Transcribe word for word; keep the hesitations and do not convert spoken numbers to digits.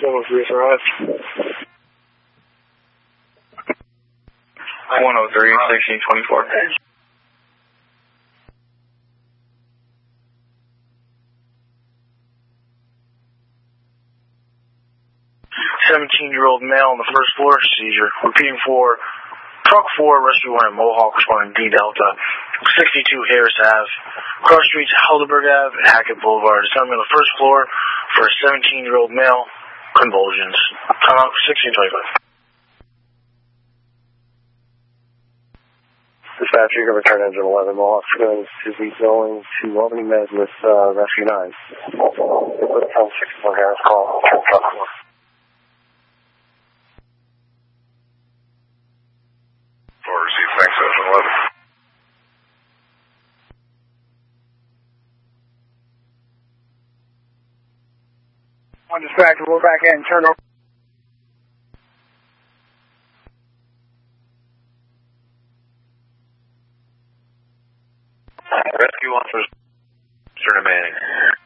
one oh three arrived. one oh three, sixteen twenty-four. seventeen-year-old male on the first floor, seizure. Repeating for Truck four, Rescue one at Mohawk, responding D Delta. sixty-two Harris Ave, cross streets Helderberg Ave and Hackett Boulevard. Assembly on the first floor for a seventeen-year-old male, convulsions. Time out, sixteen twenty-five. Dispatch, you can return engine eleven. Mohawk is to be going to Albany Med with uh, Rescue nine. Let's tell sixty-four Harris, call Truck four. Receive, thanks, engine eleven. On dispatch, we're back in, turn over. Rescue officers, Mister Manning.